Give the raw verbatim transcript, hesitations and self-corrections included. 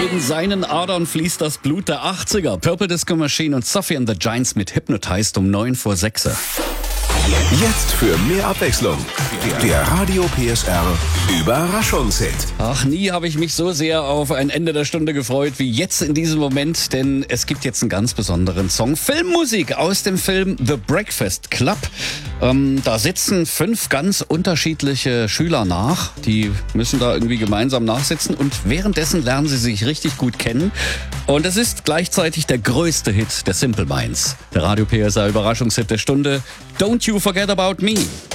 In seinen Adern fließt das Blut der achtziger. Purple Disco Machine und Sophie and the Giants mit Hypnotized um neun vor sechs. Jetzt für mehr Abwechslung. Der Radio P S R Überraschungshit. Ach, nie habe ich mich so sehr auf ein Ende der Stunde gefreut wie jetzt in diesem Moment, denn es gibt jetzt einen ganz besonderen Song. Filmmusik aus dem Film The Breakfast Club. Ähm, da sitzen fünf ganz unterschiedliche Schüler nach. Die müssen da irgendwie gemeinsam nachsitzen und währenddessen lernen sie sich richtig gut kennen. Und es ist gleichzeitig der größte Hit der Simple Minds. Der Radio P S R Überraschungshit der Stunde. Don't You Forget About Me.